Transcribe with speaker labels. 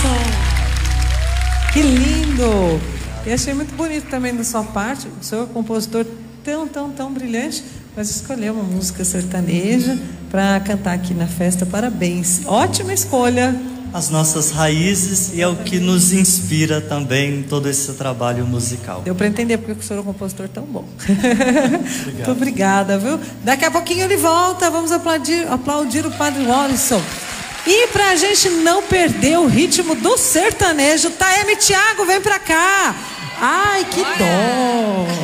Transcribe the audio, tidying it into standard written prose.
Speaker 1: Que lindo! E achei muito bonito também da sua parte. O senhor é um compositor tão brilhante, mas escolheu uma música sertaneja para cantar aqui na festa. Parabéns! Ótima escolha!
Speaker 2: As nossas raízes e é o que nos inspira também em todo esse trabalho musical.
Speaker 1: Deu para entender porque o senhor é um compositor tão bom. Muito obrigada, viu? Daqui a pouquinho ele volta, vamos aplaudir o Padre Wallison. E pra gente não perder o ritmo do sertanejo, Taeme Thiago, vem pra cá. Ai, que dó!